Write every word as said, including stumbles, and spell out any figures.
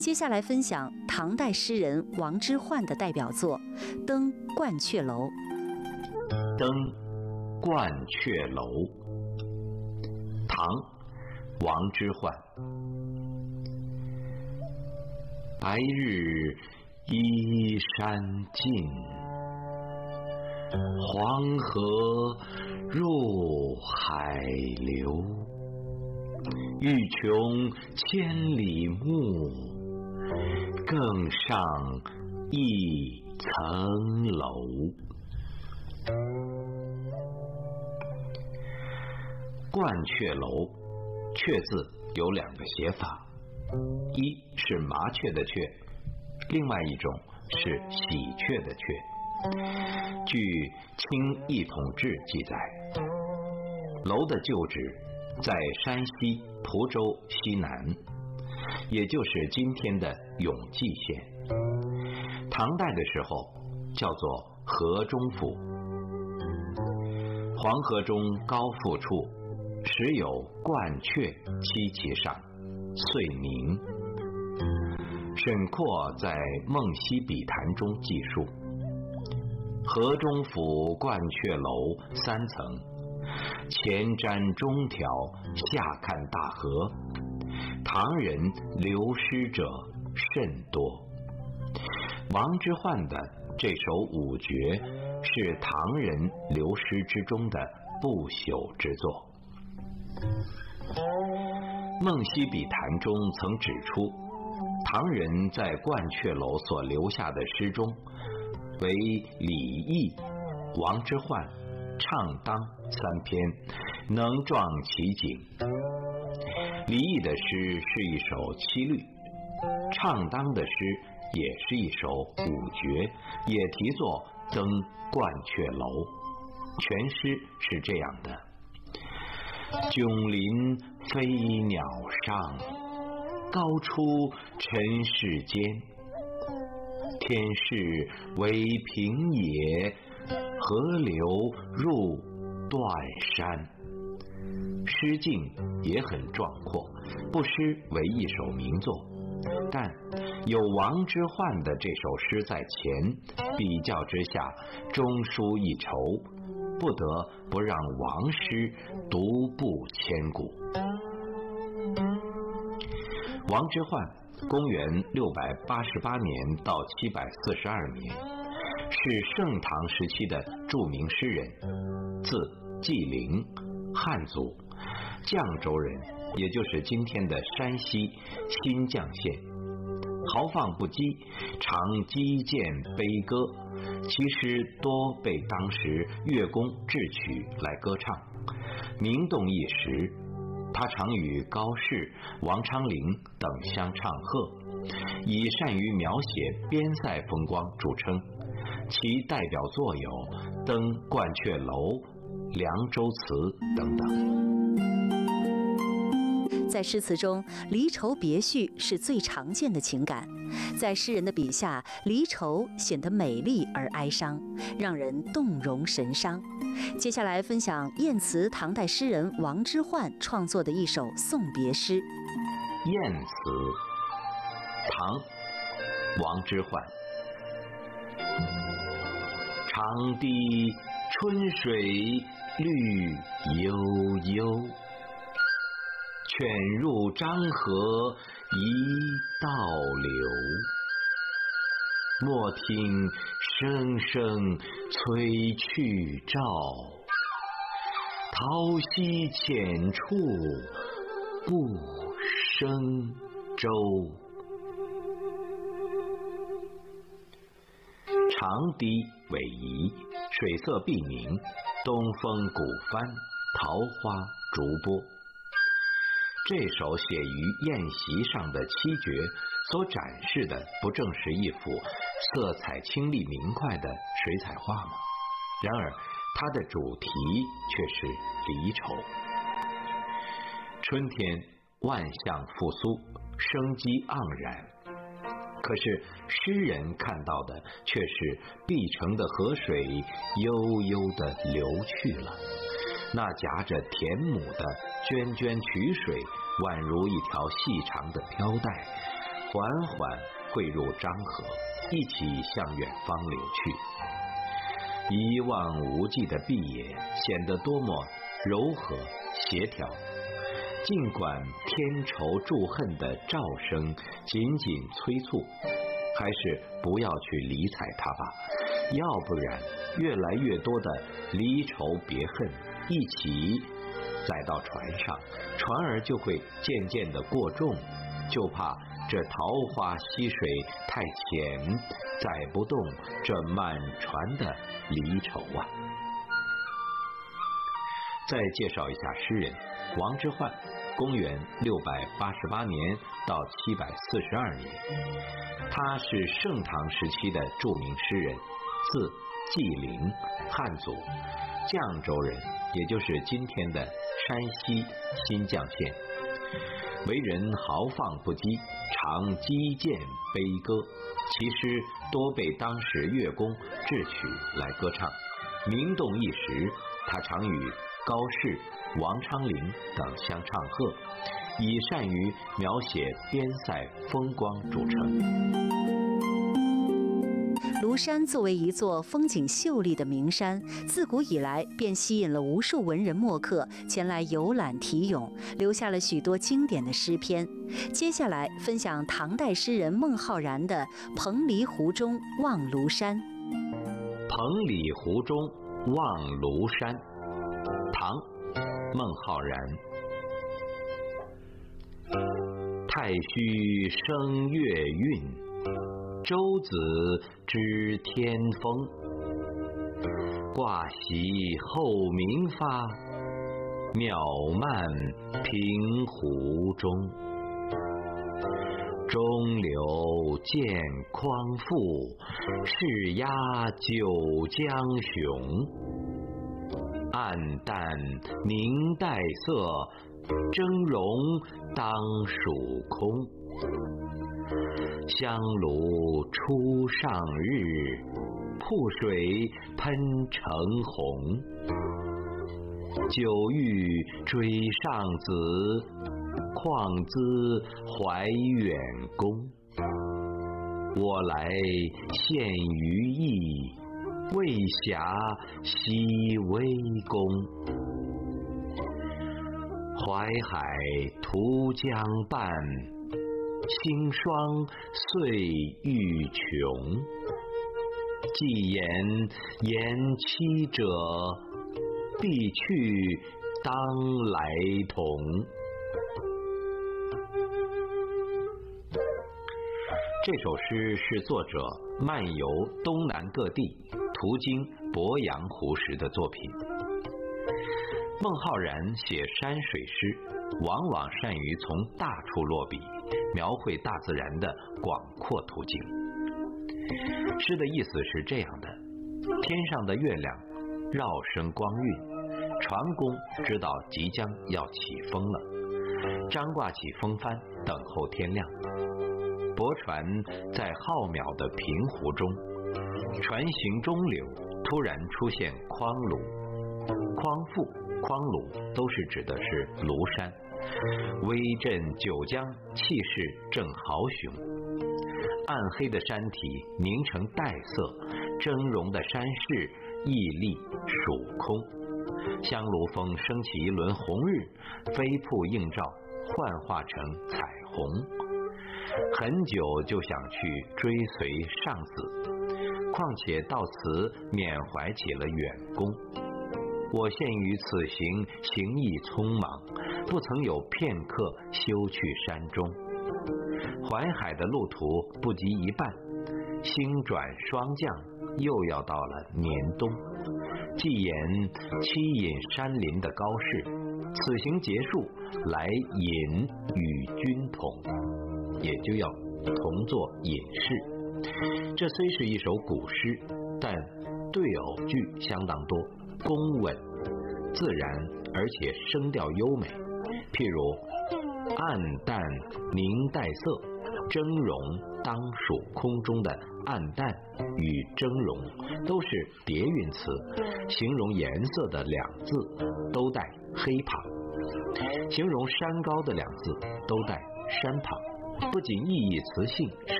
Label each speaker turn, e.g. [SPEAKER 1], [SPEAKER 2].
[SPEAKER 1] 接下来分享唐代诗人王之涣的代表作《登鹳雀楼》。
[SPEAKER 2] 登鹳雀楼，唐·王之涣。白日依山尽，黄河入海流。欲穷千里目，更上一层楼。鹳雀楼，雀字有两个写法，一是麻雀的雀，另外一种是喜鹊的鹊。据《清一统志》记载，楼的旧址在山西蒲州西南，也就是今天的永济县。唐代的时候叫做河中府。黄河中高阜处，时有鹳雀栖其上，遂名。沈括在《梦溪笔谈》中记述，河中府鹳雀楼三层，前瞻中条，下看大河，唐人流失者甚多。王之涣的这首五绝是唐人流失之中的不朽之作。《梦溪笔谈》中曾指出，唐人在鹳雀楼所留下的诗中，为李益、王之涣、唱当三篇，能壮其景。李益的诗是一首七律，唱当的诗也是一首五绝，也题作《登鹳雀楼》。全诗是这样的：迥临飞鸟上，高出尘世间。天是为平野，河流入断山。诗境也很壮阔，不失为一首名作。但有王之涣的这首诗在前，比较之下中书一筹，不得不让王诗独步千古。王之涣公元六百八十八年到七百四十二年，是盛唐时期的著名诗人，字季陵，汉族，绛州人，也就是今天的山西新绛县。豪放不羁，常击剑悲歌，其诗多被当时乐工制曲来歌唱，名动一时。他常与高适、王昌龄等相唱和，以善于描写边塞风光著称。其代表作有《登鹳雀楼》《凉州词》等
[SPEAKER 1] 等。在诗词中，离愁别绪是最常见的情感。在诗人的笔下，离愁显得美丽而哀伤，让人动容神伤。接下来分享燕词唐代诗人王之涣创作的一首送别诗。
[SPEAKER 2] 燕词，唐，王之涣。长堤春水绿悠悠，犬入漳河一道流。莫听声声催去棹，桃溪浅处不胜舟。长堤逶迤，水色碧明，东风鼓帆，桃花逐波。这首写于宴席上的七绝所展示的，不正是一幅色彩清丽明快的水彩画吗？然而它的主题却是离愁。春天万象复苏，生机盎然，可是诗人看到的却是碧城的河水悠悠地流去了，那夹着田亩的涓涓曲水，宛如一条细长的飘带， 缓缓汇入漳河，一起向远方流去。一望无际的碧野显得多么柔和协调。尽管添愁祝恨的赵声紧紧催促，还是不要去理睬他吧，要不然越来越多的离愁别恨一起载到船上，船儿就会渐渐的过重，就怕这桃花溪水太浅，载不动这满船的离愁啊。再介绍一下诗人王之涣，公元六百八十八年到七百四十二年，他是盛唐时期的著名诗人，字季陵，汉族，绛州人，也就是今天的山西新绛县。为人豪放不羁，常击剑悲歌，其诗多被当时乐工制曲来歌唱，名动一时。他常与高适、王昌龄等相唱和，以善于描写边塞风光著称。
[SPEAKER 1] 庐山作为一座风景秀丽的名山，自古以来便吸引了无数文人墨客前来游览题咏，留下了许多经典的诗篇。接下来分享唐代诗人孟浩然的《彭蠡湖中望庐山》。
[SPEAKER 2] 彭蠡湖中望庐山，唐，孟浩然。太虚声月韵，舟子知天风。挂席后明发，渺漫平湖中。中流见匡复，势压九江雄。暗淡明带色，峥嵘当曙空。香炉初上日，瀑水喷成红。久欲追上子，况兹怀远公。我来献于邑，未暇惜微功。淮海图江畔，星霜岁欲穷。既言言期者，必去当来同。这首诗是作者漫游东南各地，途经鄱阳湖时的作品。孟浩然写山水诗，往往善于从大处落笔，描绘大自然的广阔途径。诗的意思是这样的：天上的月亮绕生光晕，船工知道即将要起风了，张挂起风帆，等候天亮。泊船在浩渺的平湖中，船行中流，突然出现匡庐、匡复、匡庐都是指的是庐山，威震九江，气势正豪雄。暗黑的山体凝成带色，峥嵘的山势屹立曙空。香炉峰升起一轮红日，飞瀑映照，幻化成彩虹。很久就想去追随上子，况且到此缅怀起了远公。我现于此行，行意匆忙，不曾有片刻休去山中。淮海的路途不及一半，星转霜降，又要到了年冬。既言期饮山林的高士，此行结束，来饮与君同，也就要同作饮士。这虽是一首古诗，但对偶句相当多，工稳自然，而且声调优美。譬如暗淡凝带色，峥嵘当曙空中的暗淡与峥嵘都是叠韵词，形容颜色的两字都带黑旁，形容山高的两字都带山旁。 不仅意义词性，甚